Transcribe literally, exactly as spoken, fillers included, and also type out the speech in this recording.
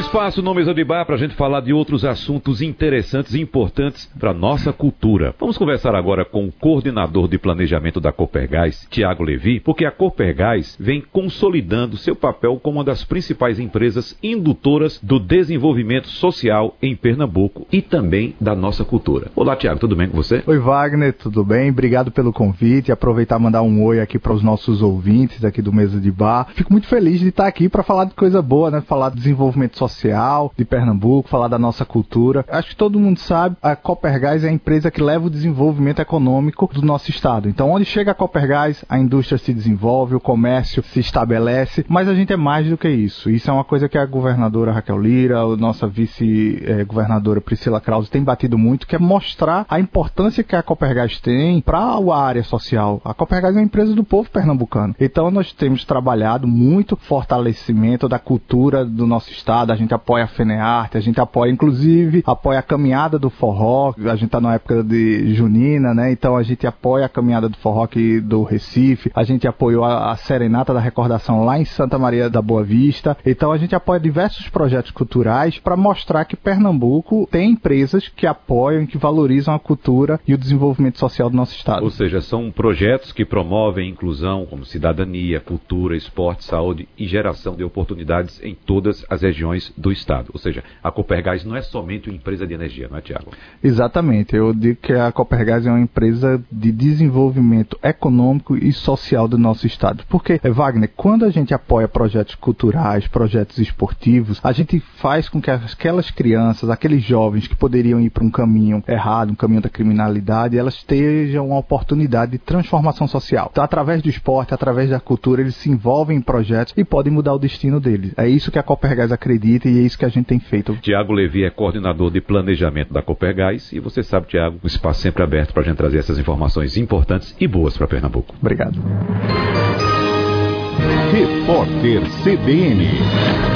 espaço no Mesa de Bar para a gente falar de outros assuntos interessantes e importantes para a nossa cultura. Vamos conversar agora com o coordenador de planejamento da Copergás, Tiago Levi, porque a Copergás vem consolidando seu papel como uma das principais empresas indutoras do desenvolvimento social em Pernambuco e também da nossa cultura. Olá, Tiago, tudo bem com você? Oi, Wagner, tudo bem? Obrigado pelo convite. Aproveitar e mandar um oi aqui para os nossos ouvintes aqui do Mesa de Bar. Fico muito feliz de estar aqui para falar de coisa boa, né? Falar de desenvolvimento social de Pernambuco, falar da nossa cultura. Acho que todo mundo sabe, a Copergás é a empresa que leva o desenvolvimento econômico do nosso estado. Então, onde chega a Copergás, a indústria se desenvolve, o comércio se estabelece, mas a gente é mais do que isso. Isso é uma coisa que a governadora Raquel Lira, a nossa vice-governadora Priscila Krause tem batido muito, que é mostrar a importância que a Copergás tem para a área social. A Copergás é uma empresa do povo pernambucano. Então, nós temos trabalhado muito fortalecimento da cultura do nosso estado. A gente apoia a FENEARTE, a gente apoia, inclusive, apoia a caminhada do forró. A gente está na época de junina, né? Então a gente apoia a caminhada do forró aqui do Recife. A gente apoiou a, a Serenata da Recordação lá em Santa Maria da Boa Vista. Então a gente apoia diversos projetos culturais para mostrar que Pernambuco tem empresas que apoiam e que valorizam a cultura e o desenvolvimento social do nosso estado. Ou seja, são projetos que promovem inclusão como cidadania, cultura, esporte, saúde e geração de oportunidades em todas as regiões do estado. Ou seja, a Copergás não é somente uma empresa de energia, não é, Tiago? Exatamente. Eu digo que a Copergás é uma empresa de desenvolvimento econômico e social do nosso estado. Porque, Wagner, quando a gente apoia projetos culturais, projetos esportivos, a gente faz com que aquelas crianças, aqueles jovens que poderiam ir para um caminho errado, um caminho da criminalidade, elas tenham uma oportunidade de transformação social. Então, através do esporte, através da cultura, eles se envolvem em projetos e podem mudar o destino deles. É isso que a Copergás acredita e é isso que a gente tem feito. Tiago Levi é coordenador de planejamento da Copergás e você sabe, Tiago, o espaço sempre aberto para a gente trazer essas informações importantes e boas para Pernambuco. Obrigado. Repórter C B N.